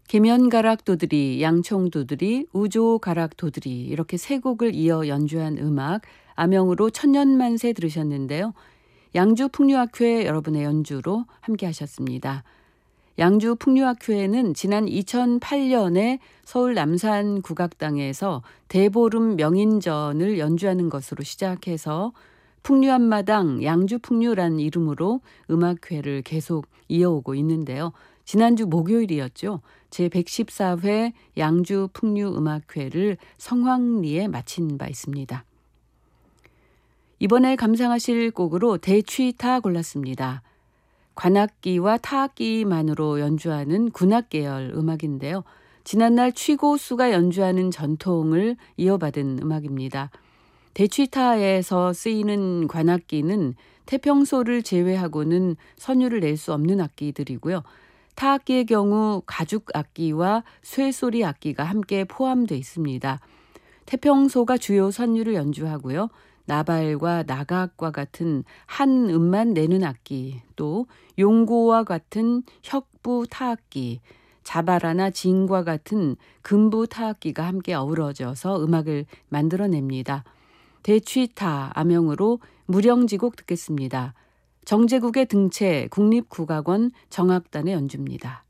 계면가락 도드리, 양총 도드리, 우조가락 도드리 이렇게 세 곡을 이어 연주한 음악 암영으로 천년만세 들으셨는데요. 양주 풍류학회 여러분의 연주로 함께 하셨습니다. 양주 풍류학회는 지난 2008년에 서울 남산 국악당에서 대보름 명인전을 연주하는 것으로 시작해서 풍류한마당 양주풍류란 이름으로 음악회를 계속 이어오고 있는데요. 지난주 목요일이었죠. 제114회 양주풍류음악회를 성황리에 마친 바 있습니다. 이번에 감상하실 곡으로 대취타 골랐습니다. 관악기와 타악기만으로 연주하는 군악계열 음악인데요. 지난날 취고수가 연주하는 전통을 이어받은 음악입니다. 대취타에서 쓰이는 관악기는 태평소를 제외하고는 선율을 낼 수 없는 악기들이고요. 타악기의 경우 가죽악기와 쇠소리 악기가 함께 포함되어 있습니다. 태평소가 주요 선율을 연주하고요. 나발과 나각과 같은 한 음만 내는 악기, 또 용고와 같은 혁부 타악기, 자바라나 진과 같은 금부 타악기가 함께 어우러져서 음악을 만들어냅니다. 대취타 암영으로 무령지곡 듣겠습니다. 정제국의 등체 국립국악원 정악단의 연주입니다.